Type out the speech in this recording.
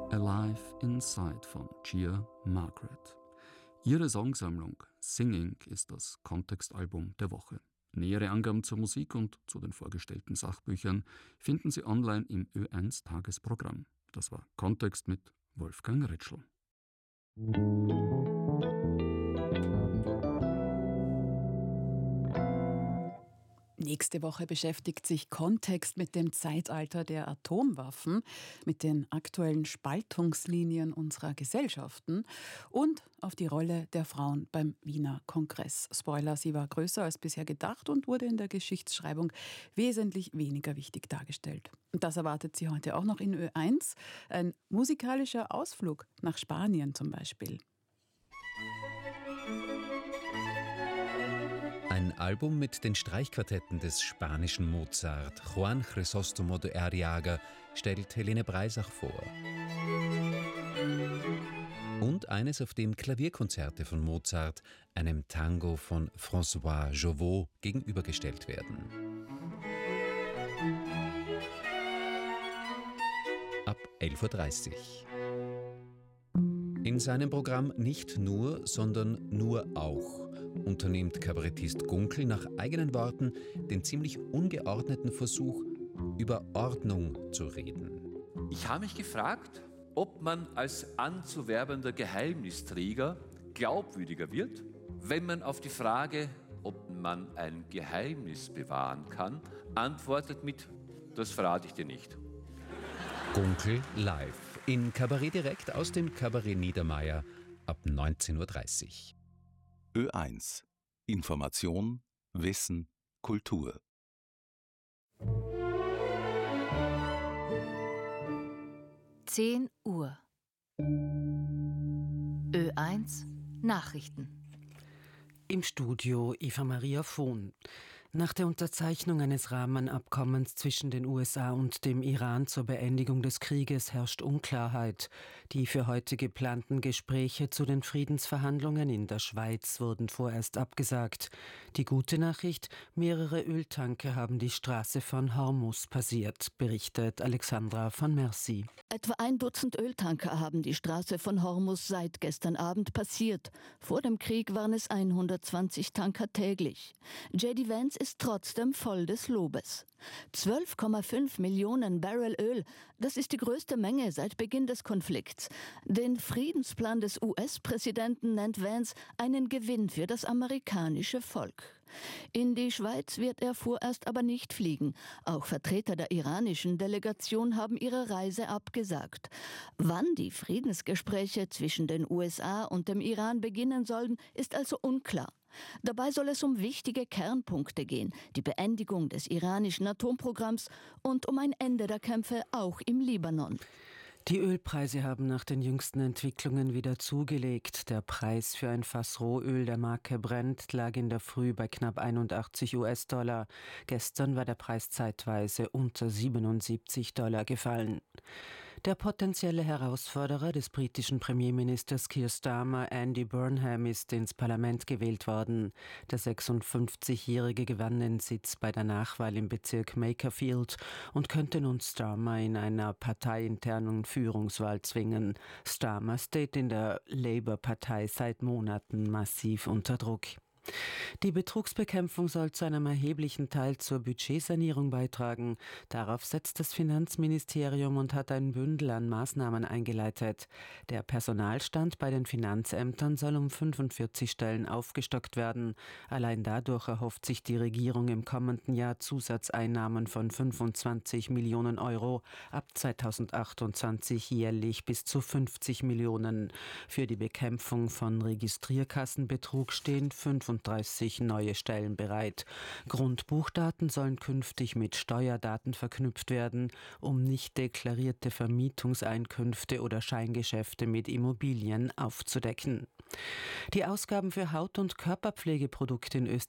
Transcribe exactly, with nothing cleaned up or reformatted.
Alive Inside von Gia Margaret. Ihre Songsammlung Singing ist das Kontextalbum der Woche. Nähere Angaben zur Musik und zu den vorgestellten Sachbüchern finden Sie online im Ö eins Tagesprogramm. Das war Kontext mit Wolfgang Ritschl. Nächste Woche beschäftigt sich Kontext mit dem Zeitalter der Atomwaffen, mit den aktuellen Spaltungslinien unserer Gesellschaften und auf die Rolle der Frauen beim Wiener Kongress. Spoiler, sie war größer als bisher gedacht und wurde in der Geschichtsschreibung wesentlich weniger wichtig dargestellt. Und das erwartet Sie heute auch noch in Ö eins. Ein musikalischer Ausflug nach Spanien zum Beispiel. Ein Album mit den Streichquartetten des spanischen Mozart, Juan Crisóstomo de Arriaga, stellt Helene Breisach vor. Und eines, auf dem Klavierkonzerte von Mozart, einem Tango von François Jovot, gegenübergestellt werden. Ab elf Uhr dreißig. In seinem Programm nicht nur, sondern nur auch unternimmt Kabarettist Gunkel nach eigenen Worten den ziemlich ungeordneten Versuch, über Ordnung zu reden. Ich habe mich gefragt, ob man als anzuwerbender Geheimnisträger glaubwürdiger wird, wenn man auf die Frage, ob man ein Geheimnis bewahren kann, antwortet mit: Das verrate ich dir nicht. Gunkel live. In Kabarett direkt aus dem Kabarett Niedermeyer ab neunzehn Uhr dreißig. Ö eins. Information, Wissen, Kultur. zehn Uhr. Ö eins Nachrichten. Im Studio Eva Maria Vohn. Nach der Unterzeichnung eines Rahmenabkommens zwischen den U S A und dem Iran zur Beendigung des Krieges herrscht Unklarheit. Die für heute geplanten Gespräche zu den Friedensverhandlungen in der Schweiz wurden vorerst abgesagt. Die gute Nachricht: mehrere Öltanker haben die Straße von Hormuz passiert, berichtet Alexandra von Mercy. Etwa ein Dutzend Öltanker haben die Straße von Hormuz seit gestern Abend passiert. Vor dem Krieg waren es hundertzwanzig Tanker täglich. J D Vance ist trotzdem voll des Lobes. zwölf Komma fünf Millionen Barrel Öl, das ist die größte Menge seit Beginn des Konflikts. Den Friedensplan des U S-Präsidenten nennt Vance einen Gewinn für das amerikanische Volk. In die Schweiz wird er vorerst aber nicht fliegen. Auch Vertreter der iranischen Delegation haben ihre Reise abgesagt. Wann die Friedensgespräche zwischen den U S A und dem Iran beginnen sollen, ist also unklar. Dabei soll es um wichtige Kernpunkte gehen, die Beendigung des iranischen Atomprogramms und um ein Ende der Kämpfe auch im Libanon. Die Ölpreise haben nach den jüngsten Entwicklungen wieder zugelegt. Der Preis für ein Fass Rohöl der Marke Brent lag in der Früh bei knapp einundachtzig US-Dollar. Gestern war der Preis zeitweise unter siebenundsiebzig Dollar gefallen. Der potenzielle Herausforderer des britischen Premierministers Keir Starmer, Andy Burnham, ist ins Parlament gewählt worden. Der sechsundfünfzigjährige gewann den Sitz bei der Nachwahl im Bezirk Makerfield und könnte nun Starmer in einer parteiinternen Führungswahl zwingen. Starmer steht in der Labour-Partei seit Monaten massiv unter Druck. Die Betrugsbekämpfung soll zu einem erheblichen Teil zur Budgetsanierung beitragen. Darauf setzt das Finanzministerium und hat ein Bündel an Maßnahmen eingeleitet. Der Personalstand bei den Finanzämtern soll um fünfundvierzig Stellen aufgestockt werden. Allein dadurch erhofft sich die Regierung im kommenden Jahr Zusatzeinnahmen von fünfundzwanzig Millionen Euro, ab zweitausendachtundzwanzig jährlich bis zu fünfzig Millionen. Für die Bekämpfung von Registrierkassenbetrug stehen fünfunddreißig neue Stellen bereit. Grundbuchdaten sollen künftig mit Steuerdaten verknüpft werden, um nicht deklarierte Vermietungseinkünfte oder Scheingeschäfte mit Immobilien aufzudecken. Die Ausgaben für Haut- und Körperpflegeprodukte in Österreich